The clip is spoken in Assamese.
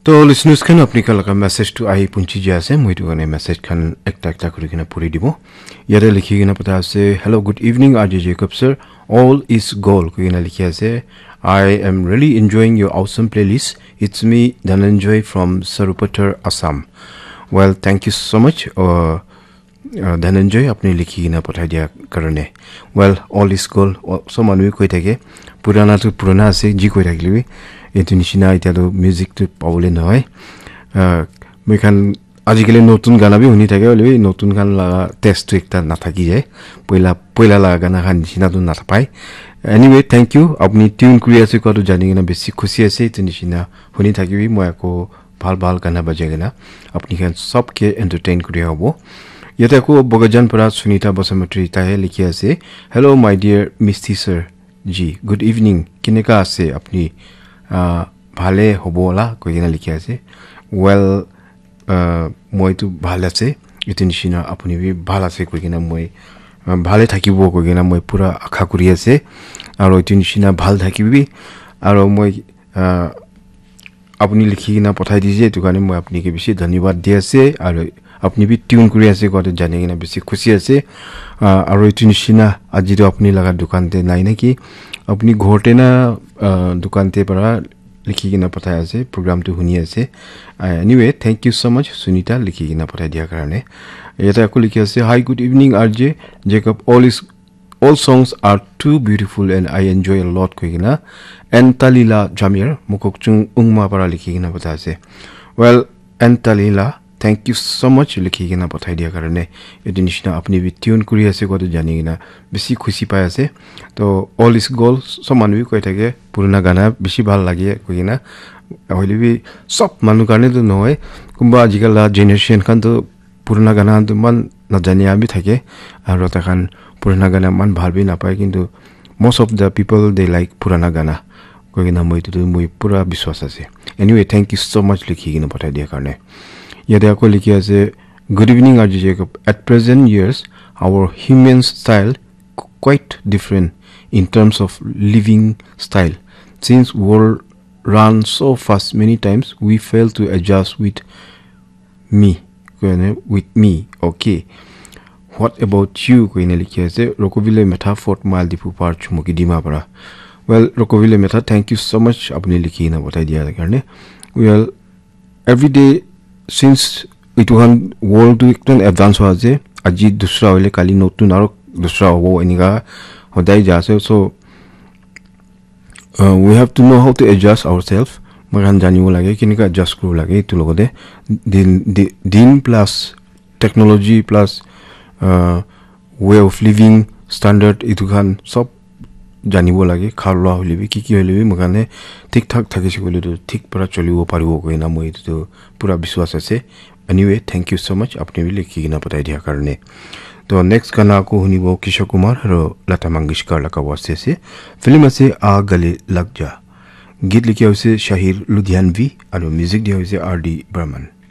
तो लिसनर्स खान अपनी कल का मैसेज टू आई पुंची जैसे मुझे तो कने मैसेज खान एक करी किना पूरी दिबो यारे लिखी किना पता से hello good evening RJ Jacob sir all is गोल को किना लिखिया से I am really enjoying your awesome playlist it's me Dhananjay from सरुपटर Assam well thank you so much Dhananjay अपनी लिखी किना पठाई दिया करने वेल ऑल इज गोल सो मानुवे कोइ थाके पुराना तो पुराना আছে जी कोइ थाकिलि एतु निसिना इतालो म्युजिक तो पावले নহয় मेखान आजिकाली नतुन गाना भी हुनि थाके ओले नतुन गान ला टेस्ट एकता ना थाकी जाय पहिला ला गाना खान निसिना तो ना थापाय एनीवे थैंक यू अपनी ट्यून क्रिया से को जानिगिना बेसी खुशी আছে एतु निसिना हुनि थाकिबि मयको ভাল गाना बजेगना अपनी खान सबके एंटरटेन करिया होबो यते को बगजान परा सुनीता बसमत्री ताहे लिखि আছে hello my dear Misty sir ji good evening किनेका আছে अपनी ভালে হবলা কইনা লিখি আছে ওয়েল মই তো ভাল আছে এতি নিচিনা আপুনি বি ভাল আছে কইনা মই ভালে থাকিব কইনা মই পুরা আশা কৰি আছে আৰু এতি নিচিনা ভাল থাকিবি আৰু মই আপুনি লিখি কিনা পঠাই দিছে এটো কাৰণে মই আপুনিকে বেছি ধন্যবাদ দি আছে আৰু আপুনি বি টিউন কৰি আছে কত জানি কিনা বেছি খুশি আছে আৰু এতি নিচিনা আজি তো আপুনি লাগা দোকানতে নাই নেকি আপুনি ঘৰতে না দোকানতে পৰা लिखी किना पठाया আছে प्रोग्राम तो हुनी আছে anyway thank you so much Sunita लिखी किना पठाई दिया कारणे एटा को लिखि আছে high good evening RJ Jacob all songs are too beautiful and I enjoy a lot कहिना एंटालिला जामिर मुकुकचुं उंगमा para लिखि किना पठा আছে well एंटालिला thank you so much लिखि किना पठाई दिया कारणे एति निसिना अपनी बि ट्यून करि আছে कत जानि किना बेसी खुशी पाय আছে तो ऑल इज गोल समानवि कय थाके पुराना गाना बेसी ভাল লাগে कहिना हइले बि सब मानु कारणे तो নহয় कुंबा आजिकाल जेनेरेशन खान तो पुराना गाना तो मान न जानिया बि थाके आरो तखान पुराना गाना मान ভাল बि ना पाय किंतु most of the people they like पुराना गाना कहिना মই तो মই पूरा विश्वास আছে anyway thank you so much लिखि किना पठाई दिया कारणे यदि आपको लिखिया से good evening RJ Jacob at present years our human style quite different in terms of living style since world run so fast many times we fail to adjust with me okay what about you कोइने लिखिया से रोकोविले मेथा फोर्ट माइल दिपु पार चुमुकी दिमा परा well रोकोविले मेथा thank you so much अपने लिखि ना बताई दिया कारणे well every day since इटु हन वर्ल्ड टु एकदम एडवांस हो जे আজি दुसरा होले काली नतुन आरो दुसरा हो एनिगा होदाय जासे सो we have to know how to adjust ourselves मगान जानिबो लागे किनिका एडजस्ट करू लागे इतु लगते दिन plus technology plus way of living standard इतु खान सब जानिबो लागे खारला होलिबि की होलिबि मगाने ठीक ठाक थाकिसि गले तो ठीक परा चलिबो पारिबो कइना মই तो पूरा विश्वास আছে anyway thank you so much अपने भी लिखि किना पठाई दिया कारणे तो नेक्स्ट गाना को हुनिबो किशोर कुमार और लता मंगेशकर लका वास्ते से फिल्म से आ गले लग जा गीत लिखिया होइसे शाहिर लुधियानवी और म्यूजिक दिया होइसे आरडी बर्मन